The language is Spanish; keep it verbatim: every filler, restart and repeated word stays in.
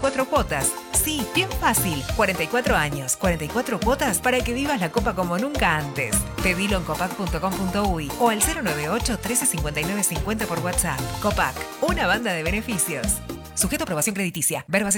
cuatro cuotas. Sí, bien fácil. cuarenta y cuatro años, cuarenta y cuatro cuotas para que vivas la Copa como nunca antes. Pedilo en copac punto com punto uy o al cero nueve ocho, trece cincuenta y nueve cincuenta por WhatsApp. Copac, una banda de beneficios. Sujeto a aprobación crediticia. Ver bases